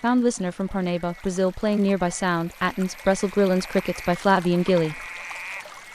Found listener from Parnaíba, Brazil playing nearby sound, Attens, Brussels Grillins Crickets by Flavian Gilly.